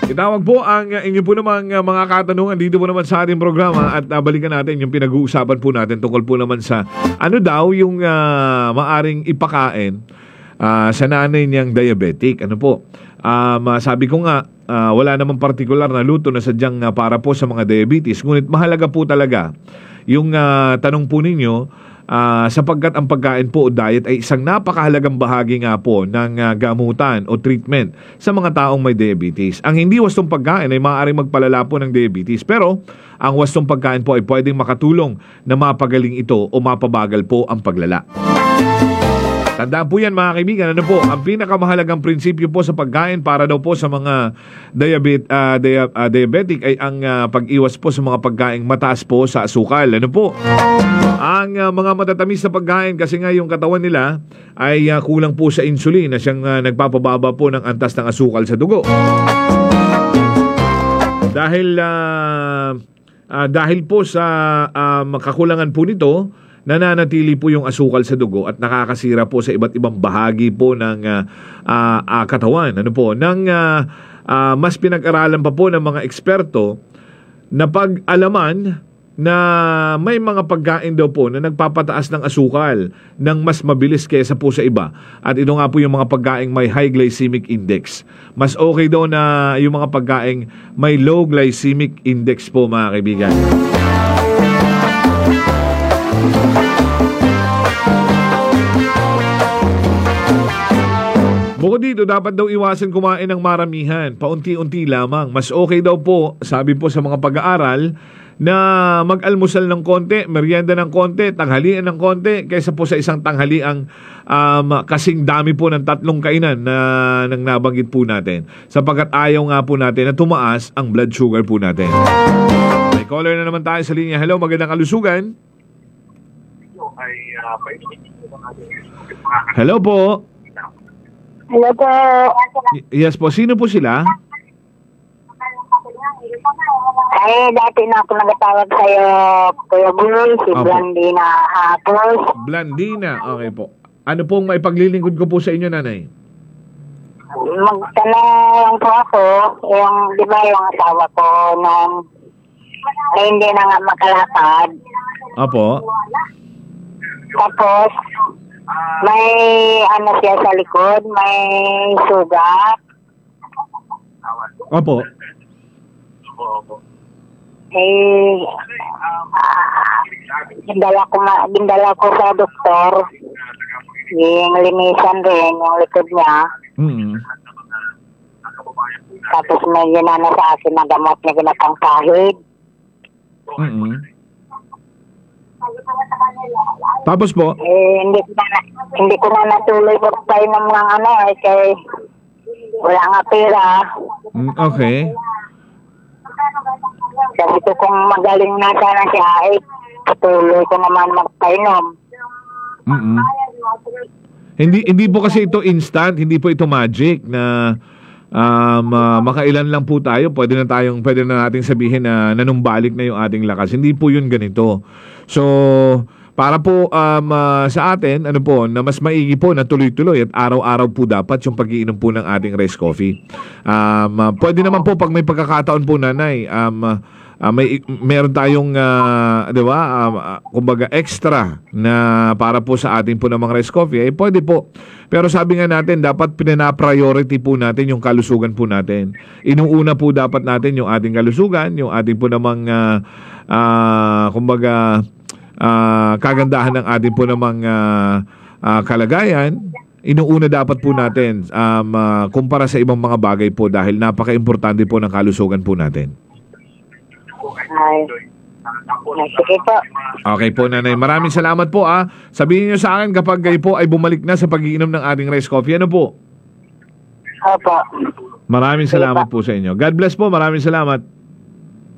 Itawag po ang inyo po namang mga katanungan dito po naman sa ating programa at balikan natin yung pinag-uusapan po natin tungkol po naman sa ano daw yung maaring ipakain sa nanay niyang diabetic. Ano po? Sabi ko nga, wala namang partikular na luto na sadyang para po sa mga diabetes. Ngunit mahalaga po talaga yung tanong po ninyo sapagkat ang pagkain po o diet ay isang napakahalagang bahagi nga po ng gamutan o treatment sa mga taong may diabetes. Ang hindi wastong pagkain ay maaaring magpalala po ng diabetes, pero ang wastong pagkain po ay pwedeng makatulong na mapagaling ito o mapabagal po ang paglala. Tandaan po yan mga kaibigan, ano po, ang pinakamahalagang prinsipyo po sa pagkain para daw po sa mga diabetic ay ang pag-iwas po sa mga pagkaing mataas po sa asukal. Ano po? Ang mga matatamis na pagkain kasi nga yung katawan nila ay kulang po sa insulin na siyang nagpapababa po ng antas ng asukal sa dugo. Dahil po sa kakulangan po nito, nananatili po yung asukal sa dugo at nakakasira po sa iba't ibang bahagi po ng katawan. Ano po? Mas pinag-aralan pa po ng mga eksperto na pag-alaman na may mga pagkain daw po na nagpapataas ng asukal ng mas mabilis kaysa po sa iba. At ito nga po yung mga pagkain may high glycemic index. Mas okay daw na yung mga pagkain may low glycemic index po mga kaibigan. Bukod dito, dapat daw iwasan kumain ng maramihan, paunti-unti lamang. Mas okay daw po, sabi po sa mga pag-aaral, na mag-almusal ng konti, merienda ng konti, tanghalian ng konti, kaysa po sa isang tanghaliang kasing dami po ng 3 kainan na nang nabanggit po natin. Sapagkat ayaw nga po natin na tumaas ang blood sugar po natin. May caller na naman tayo sa linya. Hello, magandang kalusugan. Hello po. Hello po. Yes po, sino po sila? Ay, dati na ako nagatawag sa'yo, Kuya Bull, si Opo. Blandina Hapos. Blandina, okay po. Ano pong maipaglilingkod ko po sa inyo, nanay? Magtanong po ako, yung, di ba yung asawa ko nung hindi na nga makalakad. Opo. Tapos, may ano siya sa likod, may sugat. Opo. Gindala ko sa doktor. Yung linisan rin, yung likod niya. Mm-hmm. Tapos may ginana sa akin na gamot na ginapangkahid. Mm-hmm. Tapos po? Hindi ko na natuloy pag-painom ng ano kay wala nga pera. Okay. Sabi ko kung magaling na sana siya patuloy ko naman magpainom. Mm-hmm. Hindi po kasi ito instant, hindi po ito magic na makailan lang po tayo, pwede na nating sabihin na nanumbalik na yung ating lakas. Hindi po yun ganito. So, para po sa atin, ano po, na mas maigi po na tuloy-tuloy at araw-araw po dapat yung pag-iinom po ng ating rice coffee. Pwede naman po pag may pagkakataon po, nanay, meron tayong di ba, kumbaga extra na para po sa ating po namang rice coffee, eh pwede po. Pero sabi nga natin, dapat pinana-priority po natin yung kalusugan po natin. Inuuna po dapat natin yung ating kalusugan, yung ating po namang kumbaga kagandahan ng ating po namang kalagayan. Inuuna dapat po natin kumpara sa ibang mga bagay po dahil napaka-importante po ng kalusugan po natin. Ay, sige po. Okay po, nanay. Maraming salamat po. Sabihin niyo sa akin kapag kayo po ay bumalik na sa pag-iinom ng ating rice coffee. Ano po? Opo. Maraming salamat po sa inyo. God bless po. Maraming salamat.